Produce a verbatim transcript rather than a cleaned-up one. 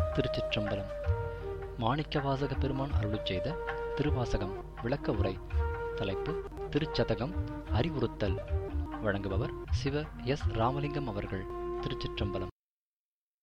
திருச்சிற்றம்பலம். மாணிக்கவாசக பெருமான் அருளிச் செய்த திருவாசகம் விளக்க உரை. தலைப்பு திருச்சதகம் அறிவுறுத்தல். வழங்குபவர் சிவ எஸ் ராமலிங்கம் அவர்கள். திருச்சிற்றம்பலம்.